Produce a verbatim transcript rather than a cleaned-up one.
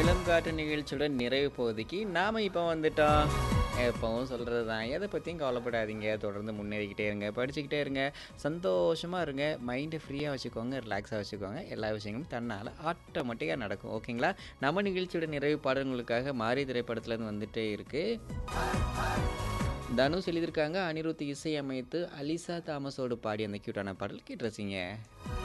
இளம் காற்று நிகழ்ச்சியோட நிறைவு பகுதிக்கு நாம இப்போ வந்துட்டோம். எப்பவும் சொல்கிறது தான், எதை பற்றியும் கவலைப்படாதீங்க, தொடர்ந்து முன்னேறிக்கிட்டே இருங்க, படிச்சுக்கிட்டே இருங்க, சந்தோஷமாக இருங்க, மைண்டை ஃப்ரீயாக வச்சுக்கோங்க, ரிலாக்ஸாக வச்சுக்கோங்க. எல்லா விஷயங்களும் தன்னால் ஆட்டோமேட்டிக்காக நடக்கும். ஓகேங்களா? நம்ம நிகழ்ச்சியோட நிறைவு பாடல்களுக்காக மாரி திரைப்படத்துலேருந்து வந்துட்டே இருக்குது. தனுஷ் எழுதியிருக்காங்க, அனிருத் இசை அமைத்து அலிசா தாமஸோடு பாடி அந்த க்யூட்டான பாடல் கேட்டு ரசிங்க.